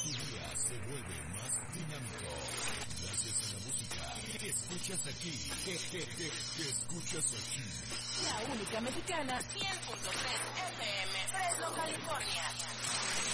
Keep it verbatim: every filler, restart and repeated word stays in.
tu día se vuelve más dinámico. Gracias a la música que escuchas aquí. Que, que, que, que escuchas aquí. La única mexicana, cien punto tres F M, Fresno, California.